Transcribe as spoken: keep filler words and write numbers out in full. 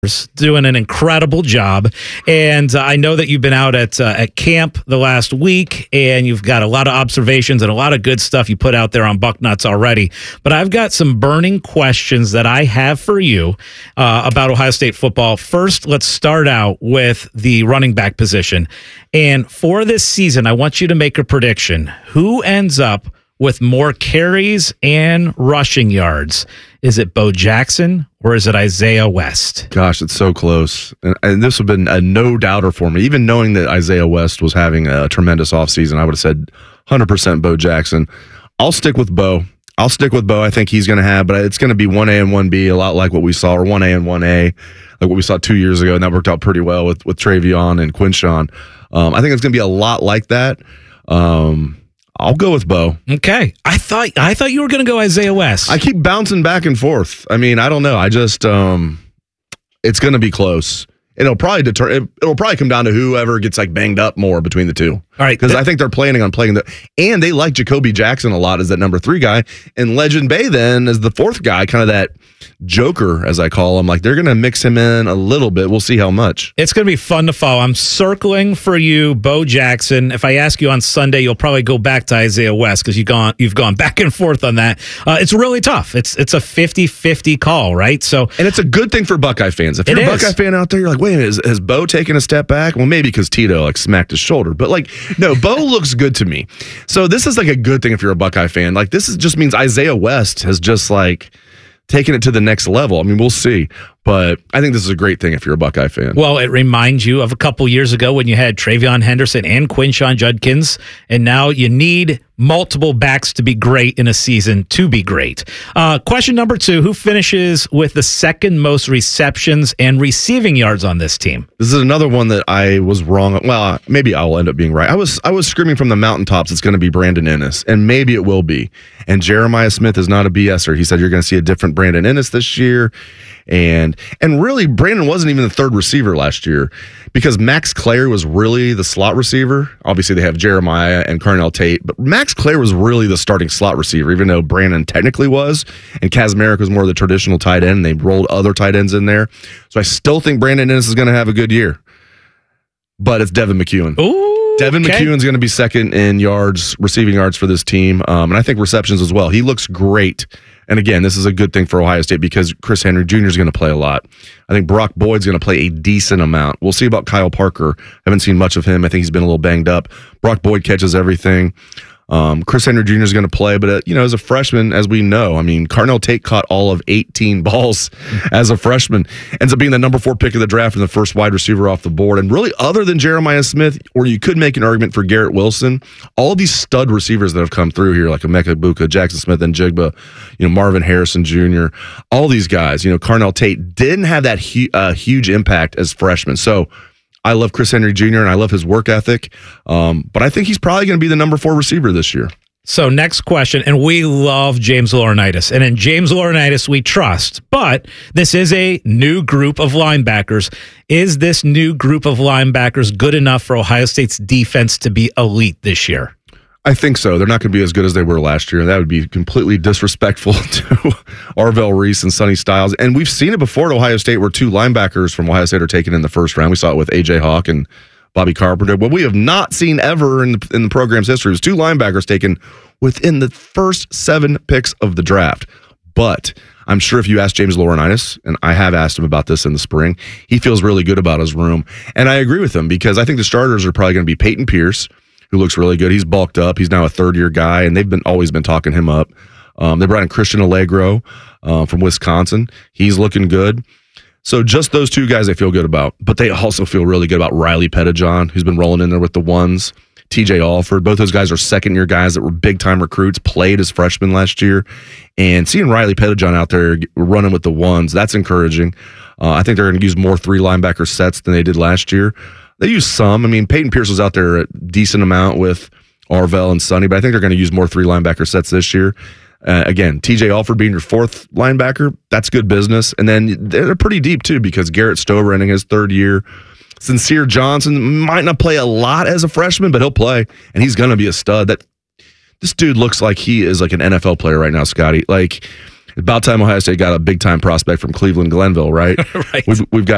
doing an incredible job, and uh, I know that you've been out at uh, at camp the last week, and you've got a lot of observations and a lot of good stuff you put out there on Bucknuts already. But I've got some burning questions that I have for you uh, about Ohio State football. First, let's start out with the running back position, and for this season, I want you to make a prediction. Who ends up with more carries and rushing yards? Is it Bo Jackson or is it Isaiah West? Gosh, it's so close. And, and this would have been a no-doubter for me. Even knowing that Isaiah West was having a tremendous offseason, I would have said one hundred percent Bo Jackson. I'll stick with Bo. I'll stick with Bo. I think he's going to have, but it's going to be one A and one B, a lot like what we saw, or one A and one A, like what we saw two years ago, and that worked out pretty well with, with Travion and Quinshawn. Um, I think it's going to be a lot like that. Um I'll go with Bo. Okay. I thought I thought you were going to go Isaiah West. I keep bouncing back and forth. I mean, I don't know. I just, um, it's going to be close. It'll probably deter. It, it'll probably come down to whoever gets like banged up more between the two. All right, because I think they're planning on playing the, and they like Jacoby Jackson a lot as that number three guy, and Legend Bay then as the fourth guy, kind of that joker as I call him. Like they're going to mix him in a little bit. We'll see how much. It's going to be fun to follow. I'm circling for you, Bo Jackson. If I ask you on Sunday, you'll probably go back to Isaiah West because you've gone you've gone back and forth on that. Uh, it's really tough. It's it's a fifty-fifty call, right? So, and it's a good thing for Buckeye fans. If you're a Buckeye fan out there, you're like, wait a minute, has, has Bo taken a step back? Well, maybe because Tito like smacked his shoulder, but like, no, Bo looks good to me. So this is like a good thing if you're a Buckeye fan. Like this is just means Isaiah West has just like taken it to the next level. I mean, we'll see. But I think this is a great thing if you're a Buckeye fan. Well, it reminds you of a couple years ago when you had Travion Henderson and Quinshawn Judkins, and now you need multiple backs to be great in a season to be great. Uh, question number two, who finishes with the second most receptions and receiving yards on this team? This is another one that I was wrong. Well, maybe I'll end up being right. I was I was screaming from the mountaintops it's going to be Brandon Ennis, and maybe it will be. And Jeremiah Smith is not a BSer. He said you're going to see a different Brandon Ennis this year. And and really, Brandon wasn't even the third receiver last year because Max Clare was really the slot receiver. Obviously, they have Jeremiah and Carnell Tate, but Max Clare was really the starting slot receiver, even though Brandon technically was. And Kazmarek was more of the traditional tight end. They rolled other tight ends in there. So I still think Brandon Ennis is going to have a good year. But it's Devin McEwen. Ooh, Devin okay. McEwen's going to be second in yards, receiving yards for this team. Um, and I think receptions as well. He looks great. And again, this is a good thing for Ohio State because Chris Henry Junior is going to play a lot. I think Brock Boyd's going to play a decent amount. We'll see about Kyle Parker. I haven't seen much of him. I think he's been a little banged up. Brock Boyd catches everything. Um, Chris Henry Junior is going to play, but uh, you know, as a freshman, as we know, I mean, Carnell Tate caught all of eighteen balls as a freshman, ends up being the number four pick of the draft and the first wide receiver off the board. And really, other than Jeremiah Smith, or you could make an argument for Garrett Wilson, all these stud receivers that have come through here, like Emeka Egbuka, Jackson Smith, and Jigba, you know, Marvin Harrison Junior, all these guys, you know, Carnell Tate didn't have that hu- uh, huge impact as freshmen. So I love Chris Henry Junior and I love his work ethic, um, but I think he's probably going to be the number four receiver this year. So next question, and we love James Laurinaitis, and in James Laurinaitis we trust, but this is a new group of linebackers. Is this new group of linebackers good enough for Ohio State's defense to be elite this year? I think so. They're not going to be as good as they were last year. That would be completely disrespectful to Arvell Reese and Sonny Styles. And we've seen it before at Ohio State where two linebackers from Ohio State are taken in the first round. We saw it with A J Hawk and Bobby Carpenter. What we have not seen ever in the, in the program's history was two linebackers taken within the first seven picks of the draft. But I'm sure if you ask James Laurinaitis, and I have asked him about this in the spring, he feels really good about his room. And I agree with him because I think the starters are probably going to be Peyton Pierce, who looks really good. He's bulked up. He's now a third-year guy, and they've been always been talking him up. Um, they brought in Christian Allegro uh, from Wisconsin. He's looking good. So just those two guys I feel good about. But they also feel really good about Riley Pettijohn, who's been rolling in there with the ones. T J Alford. Both those guys are second-year guys that were big-time recruits, played as freshmen last year. And seeing Riley Pettijohn out there running with the ones, that's encouraging. Uh, I think they're going to use more three linebacker sets than they did last year. They use some. I mean, Peyton Pierce was out there a decent amount with Arvell and Sonny, but I think they're going to use more three linebacker sets this year. Uh, again, T J Alford being your fourth linebacker, that's good business. And then they're pretty deep, too, because Garrett Stover ending his third year. Sincere Johnson might not play a lot as a freshman, but he'll play, and he's going to be a stud. That This dude looks like he is like an N F L player right now, Scotty. Like, about time Ohio State got a big-time prospect from Cleveland Glenville, right? Right. We've, we've got